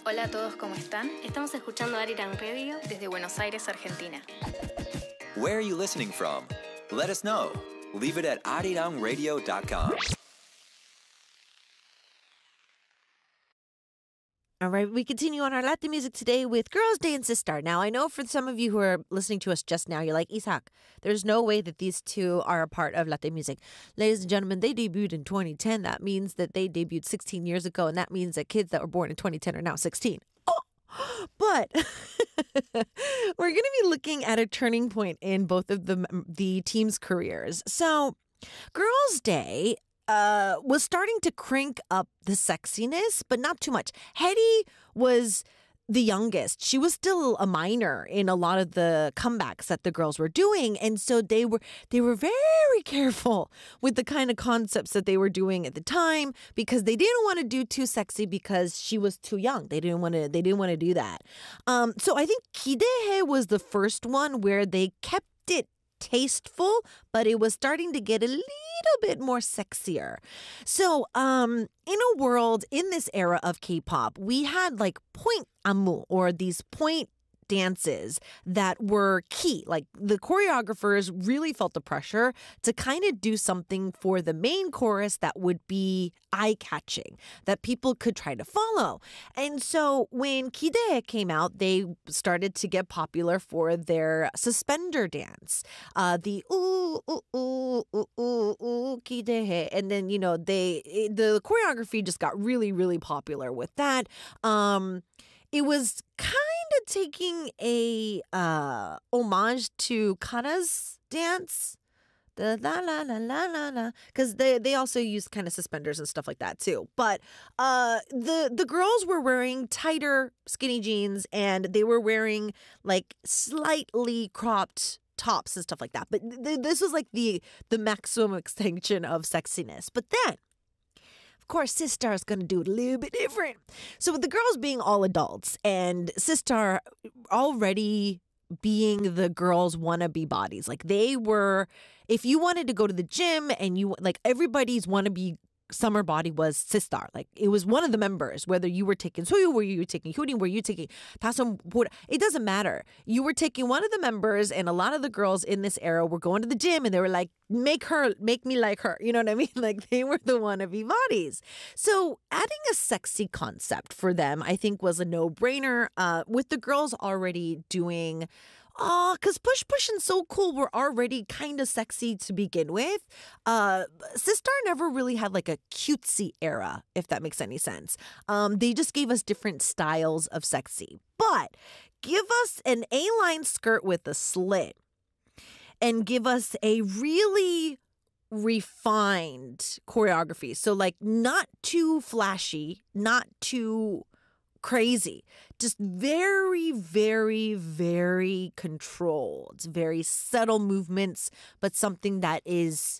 Hola a todos, ¿cómo están? Estamos escuchando Arirang Radio desde Buenos Aires, Argentina. Where are you listening from? Let us know. Leave it at arirangradio.com. All right, we continue on our Latin music today with Girls' Day and Sistar. Now, I know for some of you who are listening to us just now, you're like, Isaac, there's no way that these two are a part of Latin music. Ladies and gentlemen, they debuted in 2010. That means that they debuted 16 years ago, and that means that kids that were born in 2010 are now 16. But we're going to be looking at a turning point in both of the teams' careers. So, Girls' Day was starting to crank up the sexiness, but not too much. Hetty was the youngest. She was still a minor in a lot of the comebacks that the girls were doing, and so they were very careful with the kind of concepts that they were doing at the time because they didn't want to do too sexy because she was too young. They didn't want to do that. So I think Kidehe was the first one where they kept it tasteful, but it was starting to get a little bit more sexier. So, in a world in this era of K-pop, we had like point amu, or these point dances that were key. Like the choreographers really felt the pressure to kind of do something for the main chorus that would be eye-catching, that people could try to follow. And so when Kide came out, they started to get popular for their suspender dance. The ooh, ooh, ooh, ooh, ooh, ooh, Kide. And then, the choreography just got really, really popular with that. It was kind of taking a homage to Kara's dance. The la la la la la la, because they also used kind of suspenders and stuff like that too. But the girls were wearing tighter skinny jeans and they were wearing like slightly cropped tops and stuff like that. But this was like the maximum extension of sexiness. But then, of course, Sistar is going to do it a little bit different. So with the girls being all adults and Sistar already being the girls' wannabe bodies, like they were, if you wanted to go to the gym and you, like everybody's wannabe summer body was Sistar. Like it was one of the members, whether you were taking Soyu, were you taking Hyurin, were you taking Tasum, it doesn't matter. You were taking one of the members, and a lot of the girls in this era were going to the gym and they were like, make me like her. You know what I mean? Like they were the wannabe bodies. So adding a sexy concept for them, I think was a no-brainer, with the girls already doing because Push and So Cool were already kind of sexy to begin with. Sistar never really had like a cutesy era, if that makes any sense. They just gave us different styles of sexy. But give us an A-line skirt with a slit and give us a really refined choreography. So like not too flashy, not too crazy, just very, very, very controlled, very subtle movements, but something that is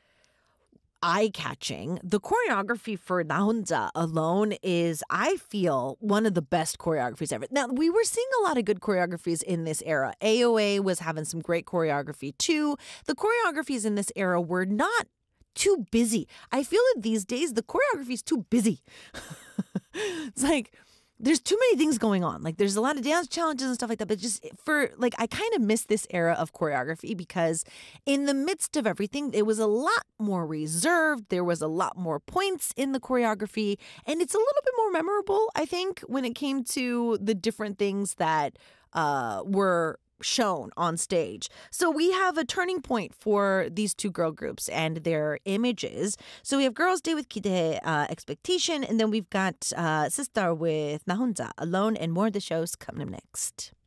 eye-catching. The choreography for Na Honja alone is, I feel, one of the best choreographies ever. Now, we were seeing a lot of good choreographies in this era. AOA was having some great choreography too. The choreographies in this era were not too busy. I feel that these days the choreography is too busy. It's like there's too many things going on. Like there's a lot of dance challenges and stuff like that. But just for like, I kind of miss this era of choreography because in the midst of everything, it was a lot more reserved. There was a lot more points in the choreography. And it's a little bit more memorable, I think, when it came to the different things that were shown on stage. So we have a turning point for these two girl groups and their images. So we have Girls' Day with Kide, Expectation, and then we've got Sistar with Na Honja, Alone, and more of the shows coming up next.